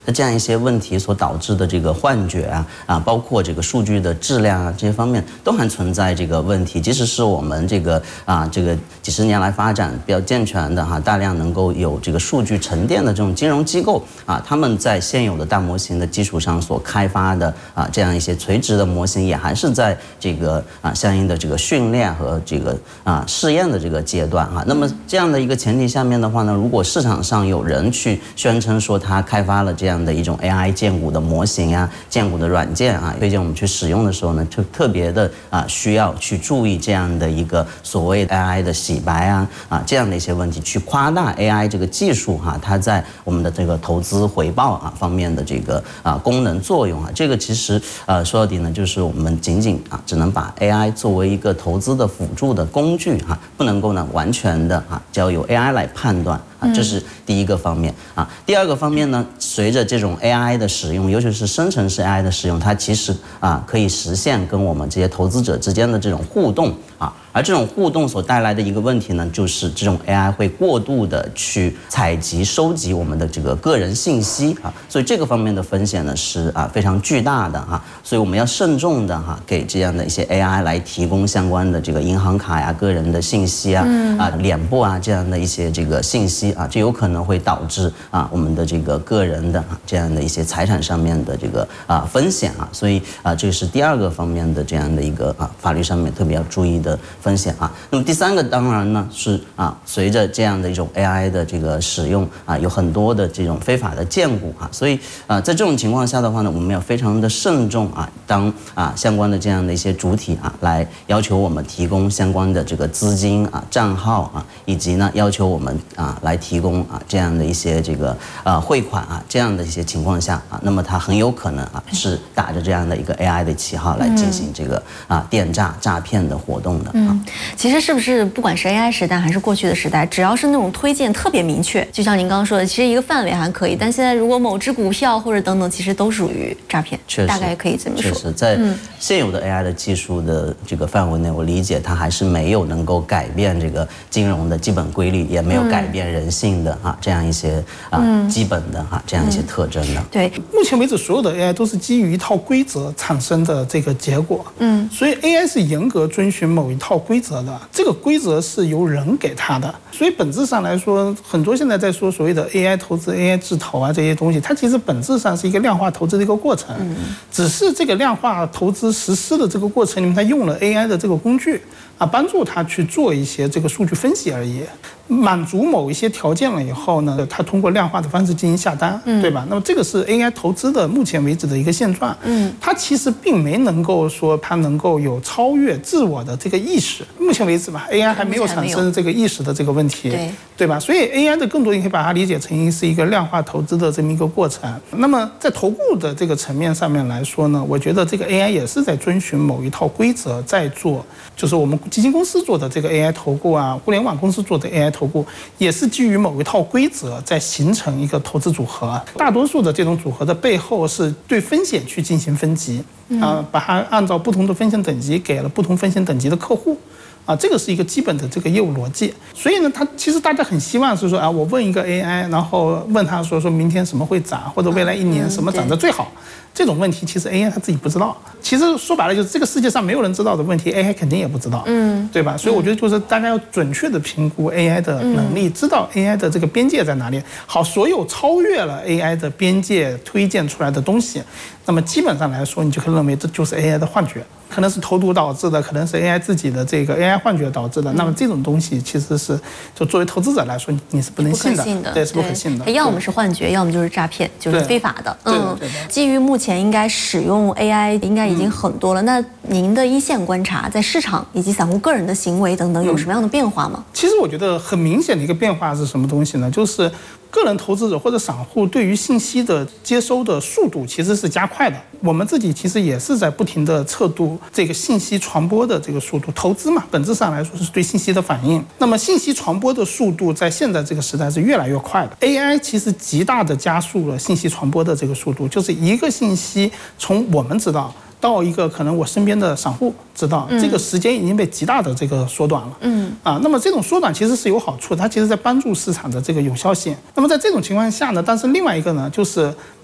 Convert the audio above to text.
那这样一些问题所导致的这个幻觉包括这个数据的质量这些方面都还存在这个问题。即使是我们这个几十年来发展比较健全的大量能够有这个数据沉淀的这种金融机构他们在现有的大模型的基础上所开发的这样一些垂直的模型，也还是在这个相应的这个训练和这个试验的这个阶段那么这样的一个前提下面的话呢，如果市场上有人去宣称说他开发了这样的一种 AI 荐股的模型荐股的软件推荐我们去使用的时候呢，就特别的需要去注意这样的一个所谓 AI 的洗白这样的一些问题，去夸大 AI 这个技术它在我们的这个投资回报方面的这个功能作用这个其实说到底呢，就是我们仅仅只能把 AI 作为一个投资的辅助的工具不能够呢完全的交由 AI 来判断这是第一个方面第二个方面呢，随着这种 AI 的使用，尤其是生成式 AI 的使用，它其实可以实现跟我们这些投资者之间的这种互动而这种互动所带来的一个问题呢，就是这种 AI 会过度的去采集、收集我们的这个个人信息所以这个方面的风险呢是非常巨大的所以我们要慎重的给这样的一些 AI 来提供相关的这个银行卡个人的信息脸部这样的一些这个信息这有可能会导致我们的这个个人的这样的一些财产上面的这个风险所以这是第二个方面的这样的一个法律上面特别要注意的风险那么第三个当然呢是随着这样的一种 AI 的这个使用有很多的这种非法的荐股所以在这种情况下的话呢，我们要非常的慎重当相关的这样的一些主体来要求我们提供相关的这个资金账号以及呢要求我们来提供这样的一些这个汇款这样的一些情况下那么它很有可能是打着这样的一个 AI 的旗号来进行这个电诈诈骗的活动的其实是不是不管是 AI 时代还是过去的时代，只要是那种推荐特别明确，就像您刚刚说的，其实一个范围还可以，但现在如果某只股票或者等等，其实都属于诈骗， 确实大概可以这么说。 确实，在现有的 AI 的技术的这个范围内，我理解它还是没有能够改变这个金融的基本规律，也没有改变人性的这样一些基本的这样一些特征的。 对， 目前为止所有的 AI 都是基于一套规则产生的这个结果，所以 AI 是严格遵循某一套规则的，这个规则是由人给它的，所以本质上来说，很多现在在说所谓的 AI 投资、AI 制投这些东西，它其实本质上是一个量化投资的一个过程，只是这个量化投资实施的这个过程里面，它用了 AI 的这个工具帮助它去做一些这个数据分析而已。满足某一些条件了以后呢，它通过量化的方式进行下单，对吧？那么这个是 AI 投资的目前为止的一个现状。它其实并没能够说它能够有超越自我的这个意识。目前为止吧 ，AI 还没有产生这个意识的这个问题，对吧？所以 AI 的更多你可以把它理解成是一个量化投资的这么一个过程。那么在投顾的这个层面上面来说呢，我觉得这个 AI 也是在遵循某一套规则在做，就是我们基金公司做的这个 AI 投顾互联网公司做的 AI 投顾也是基于某一套规则在形成一个投资组合，大多数的这种组合的背后是对风险去进行分级把它按照不同的风险等级给了不同风险等级的客户这个是一个基本的这个业务逻辑。所以呢，其实大家很希望是说我问一个 AI， 然后问他说明天什么会涨，或者未来1年什么涨得最好。这种问题其实 AI 它自己不知道，其实说白了就是这个世界上没有人知道的问题 AI 肯定也不知道，对吧？所以我觉得就是大家要准确的评估 AI 的能力，知道 AI 的这个边界在哪里。好，所有超越了 AI 的边界推荐出来的东西，那么基本上来说，你就可以认为这就是 AI 的幻觉，可能是投毒导致的，可能是 AI 自己的这个 AI 幻觉导致的。那么这种东西其实是就作为投资者来说，你是不能信的，对，是不可信的。 要么是幻觉，要么就是诈骗，就是非法的。 对。 基于目前应该使用 AI 应该已经很多了，那您的一线观察，在市场以及散户个人的行为等等，有什么样的变化吗？ 其实我觉得很明显的一个变化是什么东西呢？就是个人投资者或者散户对于信息的接收的速度其实是加快的。我们自己其实也是在不停地测度这个信息传播的这个速度。投资嘛，本质上来说是对信息的反应。那么信息传播的速度在现在这个时代是越来越快的。AI 其实极大的加速了信息传播的这个速度，就是一个信息从我们知道到一个可能我身边的散户知道，这个时间已经被极大的这个缩短了。那么这种缩短其实是有好处，它其实在帮助市场的这个有效性。那么在这种情况下呢，但是另外一个呢，就是